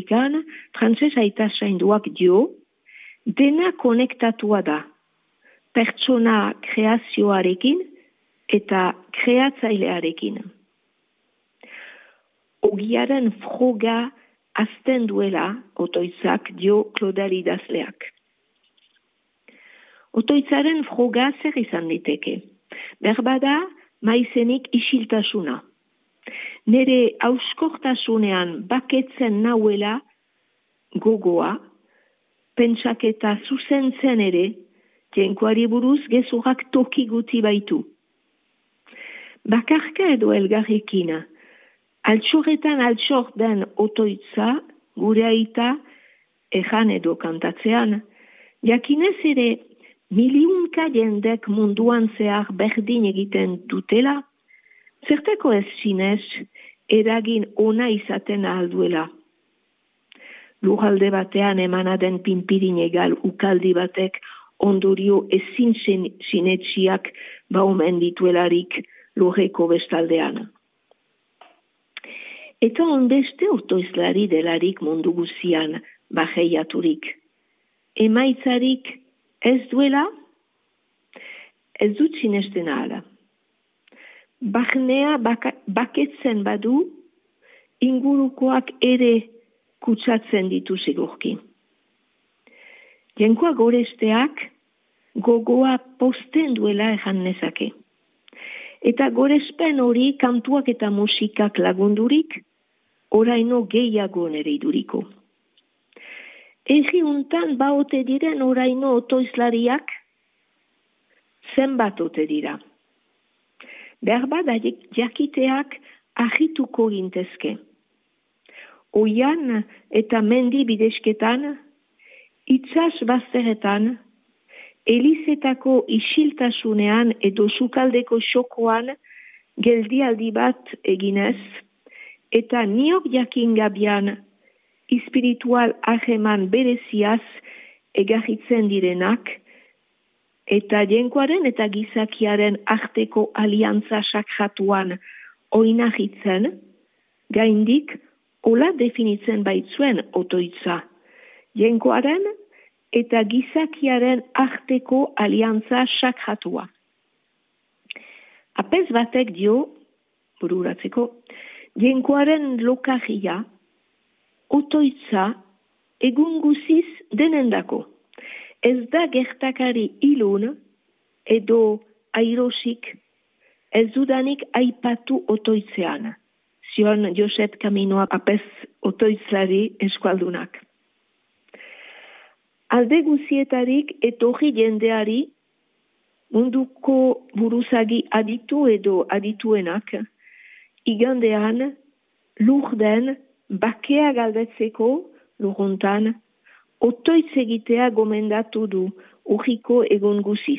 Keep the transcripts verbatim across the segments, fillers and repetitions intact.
Amerikan, frantses aita zainduak dio, dena konektatua da, pertsona kreazioarekin eta kreatzailearekin. Ogiaren froga azten duela Otoitzak dio Claudel idazleak. Otoitzaren froga zer izan liteke. Berbada maizenik isiltasuna. Nere auskortasunean baketzen nauela gogoa, pentsaketa zuzentzen ere, jenkoari buruz gezurrak toki guti baitu. Bakarka edo elgarrekin, altxorretan altxor den Otoitza, gure aita, ejan edo kantatzean, jakinez ere miliunka jendek munduan zehar berdin egiten dutela, zertako ez zinez, eragin ona izaten ahalduela. Lurralde batean emanaden pinpirin egal ukaldi batek ondorio ezin sinetxiak baumen dituelarik lurreko bestaldean. Eta onbeste otoizlari delarik mundu guzian baheiaturik. Emaitzarik ez duela, ez dut sinesten ahala. Barnea baka, baketzen badu, ingurukoak ere kutsatzen ditu segurki. Jenkoa goresteak gogoa posten duela ejan nezake. Eta gorespen hori kantuak eta musikak lagundurik, oraino gehiago nere iduriko. Egi untan baote diren oraino otoizlariak, zenbat ote dira. Berbada jakiteak ahituko gintezke. Oian eta mendi bidesketan, itzaz bazteretan, elizetako isiltasunean edo sukaldeko xokoan geldialdi bat eginez, eta niok jakin gabian espiritual aheman bereziaz egarritzen direnak, eta jenkoaren eta gizakiaren arteko aliantza sakratuan oinahitzen, gaindik hola definitzen baitzuen Otoitza, jenkoaren eta gizakiaren arteko aliantza sakratua. Apez batek dio, bururatzeko, jenkoaren lokarria, Otoitza egun guziz denendako. Ez da gertakari ilun edo airosik ez dudanik aipatu Otoitzean. Zion Josep Kaminoa apez Otoitzlari eskualdunak. Alde guzietarik etorri jendeari munduko buruzagi aditu edo adituenak igandean lurden bakea galdetzeko luruntan Otoitz egitea gomendatu du urriko egon guziz.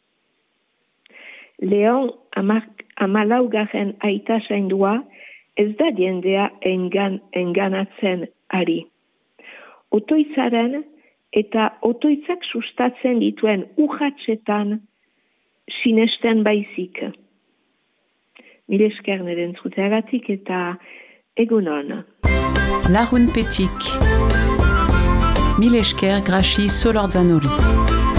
Leon amalaugarren aita zaindua ez da jendea engan, enganatzen ari. Otoitzaren eta Otoitzak sustatzen dituen urratsetan sinesten baizik. Mil esker nire entzuteagatik eta egunon. Larun petik. Mil esker Grachi Solorzanori.